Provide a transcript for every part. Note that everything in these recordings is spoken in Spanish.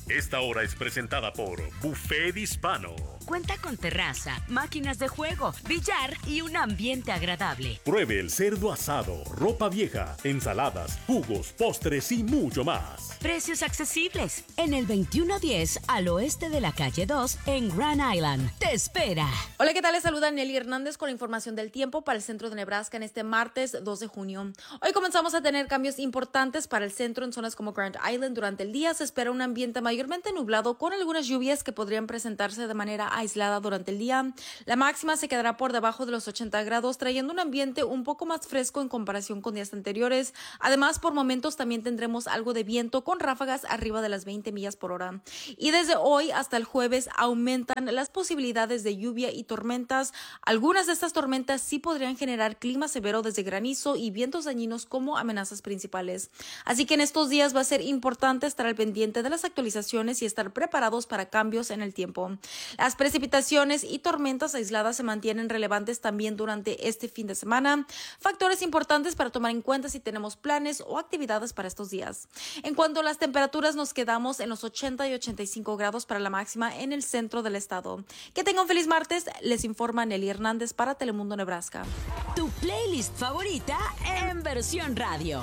Esta hora es presentada por Buffet Hispano. Cuenta con terraza, máquinas de juego, billar y un ambiente agradable. Pruebe el cerdo asado, ropa vieja, ensaladas, jugos, postres y mucho más. Precios accesibles. En el 2110 al oeste de la calle 2 en Grand Island. ¡Te espera! Hola, ¿qué tal? Les saluda Nelly Hernández con la información del tiempo para el centro de Nebraska en este martes 2 de junio. Hoy comenzamos a tener cambios importantes para el centro en zonas como Grand Island. Durante el día se espera un ambiente mayormente nublado con algunas lluvias que podrían presentarse de manera aislada durante el día. La máxima se quedará por debajo de los 80 grados, trayendo un ambiente un poco más fresco en comparación con días anteriores. Además, por momentos también tendremos algo de viento con ráfagas arriba de las 20 millas por hora. Y desde hoy hasta el jueves aumentan las posibilidades de lluvia y tormentas. Algunas de estas tormentas sí podrían generar clima severo desde granizo y vientos dañinos como amenazas principales. Así que en estos días va a ser importante estar al pendiente de las actualizaciones y estar preparados para cambios en el tiempo. Las precipitaciones y tormentas aisladas se mantienen relevantes también durante este fin de semana. Factores importantes para tomar en cuenta si tenemos planes o actividades para estos días. En cuanto a las temperaturas, nos quedamos en los 80 y 85 grados para la máxima en el centro del estado. Que tengan un feliz martes. Les informa Nelly Hernández para Telemundo Nebraska. Tu playlist favorita en versión radio.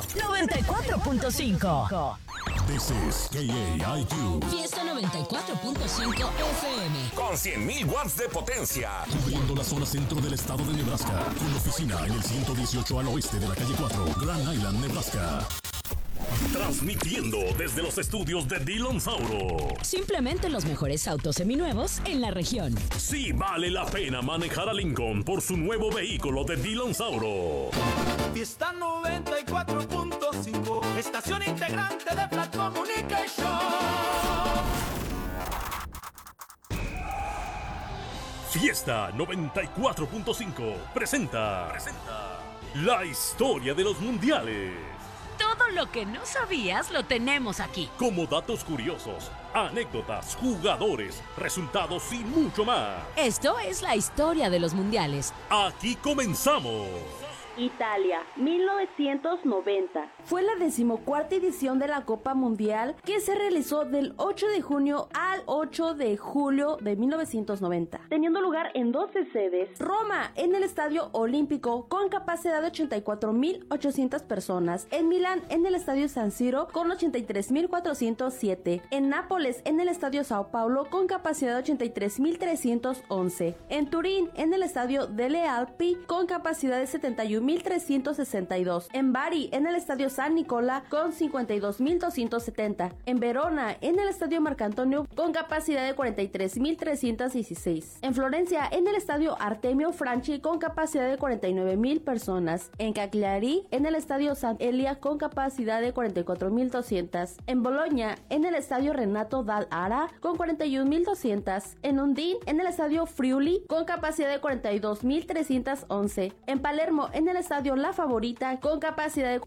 94.5. This is KAIQ. Fiesta 94.5 FM. Con 100,000 watts de potencia. Cubriendo la zona centro del estado de Nebraska. Con oficina en el 118 al oeste de la calle 4. Grand Island, Nebraska. Transmitiendo desde los estudios de Dillon Sauro. Simplemente los mejores autos seminuevos en la región. Sí vale la pena manejar a Lincoln por su nuevo vehículo de Dillon Sauro. Fiesta 94.5, estación integrante de Flat Communication. Fiesta 94.5 presenta la historia de los mundiales. Todo lo que no sabías lo tenemos aquí. Como datos curiosos, anécdotas, jugadores, resultados y mucho más. Esto es la historia de los mundiales. Aquí comenzamos. Italia, 1990. Fue la 14ª edición de la Copa Mundial que se realizó del 8 de junio al 8 de julio de 1990. Teniendo lugar en 12 sedes. Roma, en el Estadio Olímpico, con capacidad de 84.800 personas. En Milán, en el Estadio San Siro, con 83.407. En Nápoles, en el Estadio Sao Paulo, con capacidad de 83.311. En Turín, en el Estadio Delle Alpi, con capacidad de 71.362. En Bari, en el Estadio San Nicola, con 52.270. En Verona, en el Estadio Marcantonio, con capacidad de 43.316. En Florencia, en el Estadio Artemio Franchi, con capacidad de 49.000 personas. En Cagliari, en el Estadio San Elia, con capacidad de 44.200. En Bologna, en el Estadio Renato Dall'Ara, con 41.200. En Undine, en el Estadio Friuli, con capacidad de 42.311. En Palermo, en el Estadio La Favorita, con capacidad de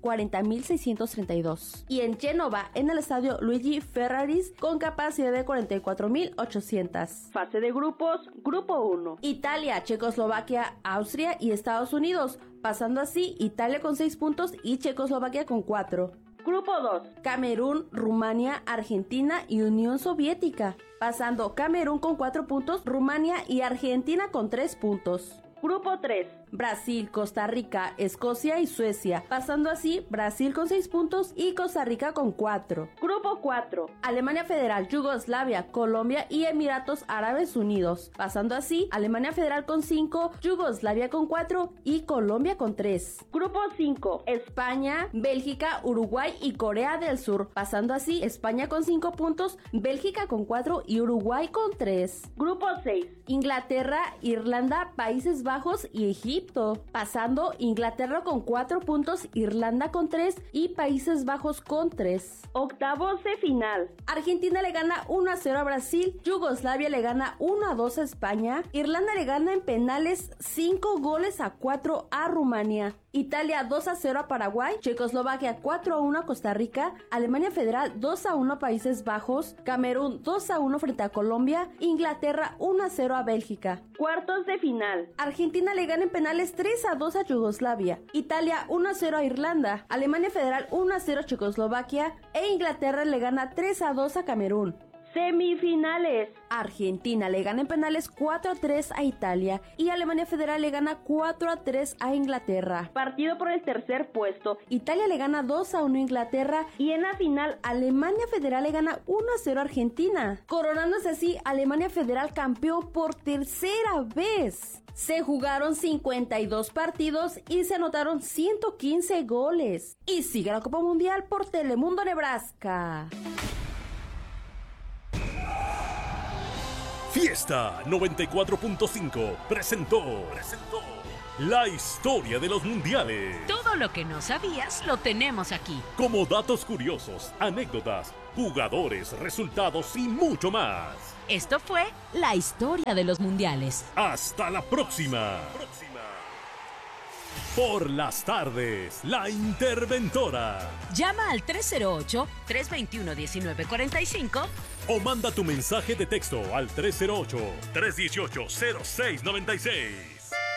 40.632. Y en Génova, en el Estadio Luigi Ferraris, con capacidad de 44.800. Fase de grupos, Grupo 1. Italia, Checoslovaquia, Austria y Estados Unidos, pasando así Italia con 6 puntos y Checoslovaquia con 4. Grupo 2. Camerún, Rumania, Argentina y Unión Soviética, pasando Camerún con 4 puntos, Rumania y Argentina con 3 puntos. Grupo 3. Brasil, Costa Rica, Escocia y Suecia, pasando así Brasil con 6 puntos y Costa Rica con 4. Grupo 4. Alemania Federal, Yugoslavia, Colombia y Emiratos Árabes Unidos, pasando así Alemania Federal con 5, Yugoslavia con 4 y Colombia con 3. Grupo 5. España, Bélgica, Uruguay y Corea del Sur, pasando así España con 5 puntos, Bélgica con 4 y Uruguay con 3. Grupo 6. Inglaterra, Irlanda, Países Bajos y Egipto, pasando Inglaterra con 4 puntos, Irlanda con 3 y Países Bajos con 3. Octavos de final. Argentina le gana 1-0 a Brasil, Yugoslavia le gana 1-2 a España, Irlanda le gana en penales 5-4 a Rumania. Italia 2-0 a Paraguay, Checoslovaquia 4-1 a Costa Rica, Alemania Federal 2-1 a Países Bajos, Camerún 2-1 frente a Colombia, Inglaterra 1-0 a Bélgica. Cuartos de final. Argentina le gana en penales 3-2 a Yugoslavia, Italia 1-0 a Irlanda, Alemania Federal 1-0 a Checoslovaquia e Inglaterra le gana 3-2 a Camerún. Semifinales. Argentina le gana en penales 4-3 a Italia y Alemania Federal le gana 4-3 a Inglaterra. Partido por el tercer puesto. Italia le gana 2-1 a Inglaterra y en la final Alemania Federal le gana 1-0 a Argentina, coronándose así Alemania Federal campeón por tercera vez. Se jugaron 52 partidos y se anotaron 115 goles. Y sigue la Copa Mundial por Telemundo Nebraska. Fiesta 94.5 presentó la historia de los mundiales. Todo lo que no sabías lo tenemos aquí. Como datos curiosos, anécdotas, jugadores, resultados y mucho más. Esto fue la historia de los mundiales. Hasta la próxima. Por las tardes, La Interventora. Llama al 308-321-1945 O manda tu mensaje de texto al 308-318-0696.